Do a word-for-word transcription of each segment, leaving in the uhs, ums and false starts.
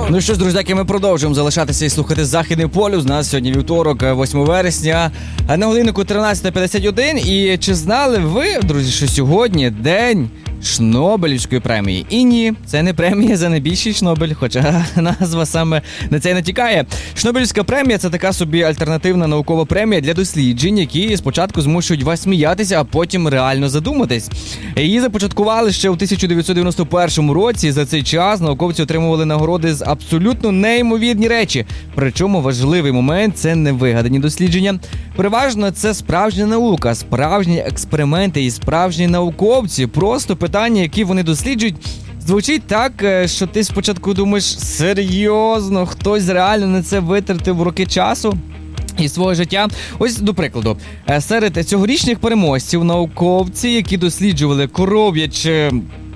Ну що ж, друзяки, ми продовжуємо залишатися і слухати Західний полюс. У нас сьогодні вівторок, восьмого вересня, на годиннику тринадцята п'ятдесят один. І чи знали ви, друзі, що сьогодні день Шнобелівської премії? І ні, це не премія за найбільший Шнобель, хоча назва саме на це й натякає. Шнобелівська премія – це така собі альтернативна наукова премія для досліджень, які спочатку змушують вас сміятися, а потім реально задуматись. Її започаткували ще у тисяча дев'ятсот дев'яносто першому році. За цей час науковці отримували нагороди з абсолютно неймовірні речі. Причому важливий момент – це не вигадані дослідження. Переважно це справжня наука, справжні експерименти і справжні науковці. Просто питання, які вони досліджують, звучить так, що ти спочатку думаєш, серйозно, хтось реально на це витратив роки часу і свого життя. Ось, до прикладу, серед цьогорічних переможців науковці, які досліджували коров'яче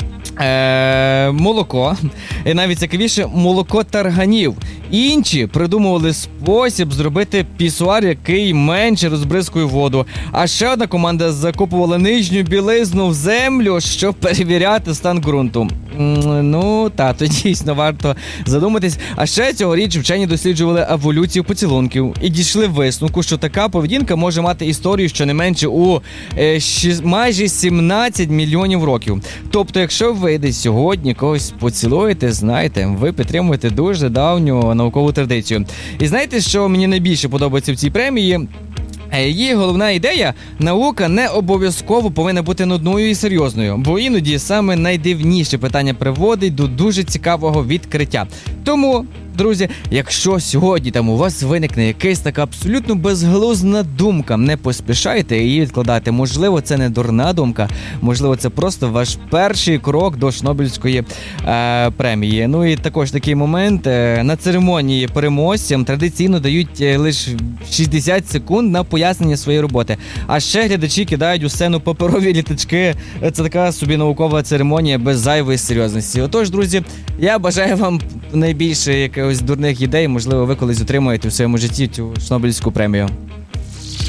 Е, молоко, і навіть цікавіше, молоко тарганів. Інші придумували спосіб зробити пісуар, який менше розбризкує воду. А ще одна команда закопувала нижню білизну в землю, щоб перевіряти стан ґрунту. Ну, та, то дійсно варто задуматись. А ще цьогоріч вчені досліджували еволюцію поцілунків і дійшли висновку, що така поведінка може мати історію щонайменше у е, шість, майже сімнадцять мільйонів років. Тобто, якщо ви десь сьогодні когось поцілуєте, знаєте, ви підтримуєте дуже давню наукову традицію. І знаєте, що мені найбільше подобається в цій премії? Її головна ідея – наука не обов'язково повинна бути нудною і серйозною, бо іноді саме найдивніше питання приводить до дуже цікавого відкриття. Тому, друзі, якщо сьогодні там у вас виникне якась така абсолютно безглузна думка, не поспішайте її відкладати. Можливо, це не дурна думка, можливо, це просто ваш перший крок до Шнобелівської е, премії. Ну і також такий момент. Е, на церемонії переможцям традиційно дають е, лише шістдесят секунд на пояснення своєї роботи. А ще глядачі кидають у сцену паперові літачки. Це така собі наукова церемонія без зайвої серйозності. Отож, друзі, я бажаю вам найбільше якихось дурних ідей. Можливо, ви колись отримаєте у своєму житті цю Шнобелівську премію.